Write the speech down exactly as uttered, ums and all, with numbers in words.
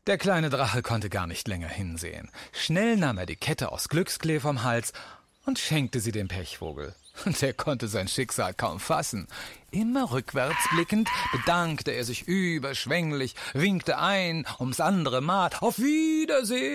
Der kleine Drache konnte gar nicht länger hinsehen. Schnell nahm er die Kette aus Glücksklee vom Hals und schenkte sie dem Pechvogel. Der konnte sein Schicksal kaum fassen. Immer rückwärts blickend bedankte er sich überschwänglich, winkte ein ums andere Mal. Auf Wiedersehen!